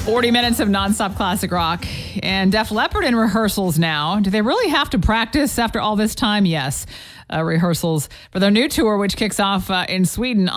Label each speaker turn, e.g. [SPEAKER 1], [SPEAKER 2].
[SPEAKER 1] 40 minutes of nonstop classic rock. And Def Leppard in rehearsals now. Do they really have to practice after all this time? Yes. Rehearsals for their new tour, which kicks off in Sweden